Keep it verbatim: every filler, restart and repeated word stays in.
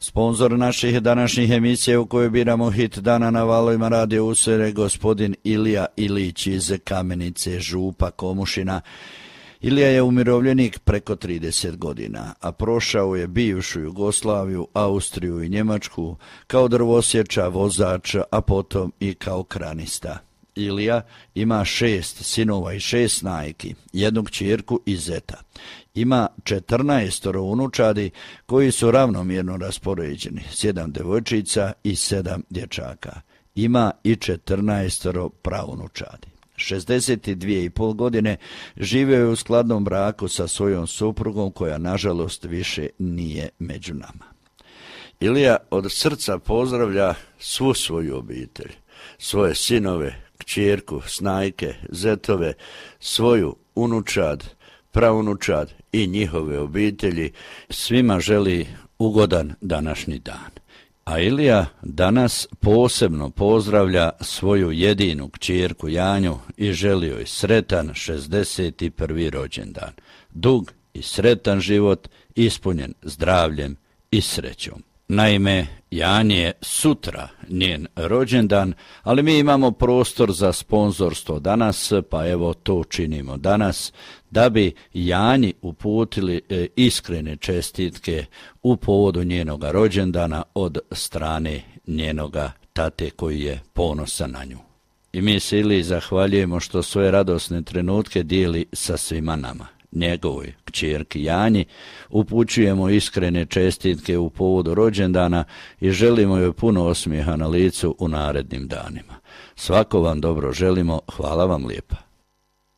Sponzor naših današnjih emisija u kojoj biramo hit dana na valovima Radio Usere, gospodin Ilija Ilić iz Kamenice, Župa, Komušina. Ilija je umirovljenik preko trideset godina, a prošao je bivšu Jugoslaviju, Austriju i Njemačku kao drvosječa, vozač, a potom i kao kranista. Ilija ima šest sinova i šest snajki, jednu kćerku i zeta. Ima četrnaestoro unučadi koji su ravnomjerno raspoređeni, sedam devojčica i sedam dječaka. Ima i četrnaestoro praunučadi. šezdeset dvije i pol godine živio je u skladnom braku sa svojom suprugom koja nažalost više nije među nama. Ilija od srca pozdravlja svu svoju obitelj, svoje sinove, kćerku, snajke, zetove, svoju unučad, praunučad i njihove obitelji. Svima želi ugodan današnji dan. A Ilija danas posebno pozdravlja svoju jedinu kćerku Janju i želi joj sretan šezdeset prvi rođendan. Dug i sretan život, ispunjen zdravljem i srećom. Naime, Janji je sutra njen rođendan, ali mi imamo prostor za sponzorstvo danas, pa evo to činimo danas, da bi Janji uputili iskrene čestitke u povodu njenoga rođendana od strane njenoga tate koji je ponosan na nju. I mi se Iliji zahvaljujemo što svoje radosne trenutke dijeli sa svima nama. Njegovoj kćerki Janji upućujemo iskrene čestitke u povodu rođendana i želimo joj puno osmijeha na licu u narednim danima. Svako vam dobro želimo, hvala vam lijepa.